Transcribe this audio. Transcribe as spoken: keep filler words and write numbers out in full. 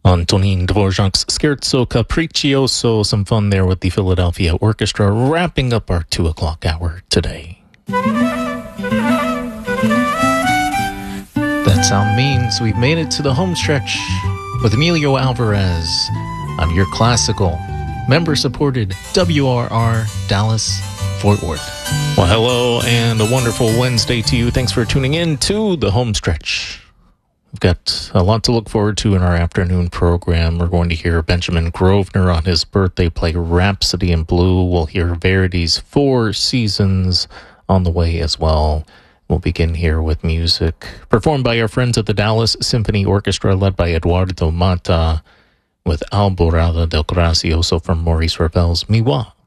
Antonin Dvorak's Scherzo Capriccioso, some fun there with the Philadelphia Orchestra, wrapping up our two o'clock hour today. That sound means we've made it to the home stretch with Emilio Alvarez on your classical, member-supported W R R Dallas Fort Worth. Well, hello and a wonderful Wednesday to you. Thanks for tuning in to the home stretch. We've got a lot to look forward to in our afternoon program. We're going to hear Benjamin Grosvenor on his birthday play Rhapsody in Blue. We'll hear Verdi's Four Seasons on the way as well. We'll begin here with music performed by our friends at the Dallas Symphony Orchestra, led by Eduardo Mata, with Alborada del Gracioso from Maurice Ravel's Miwa.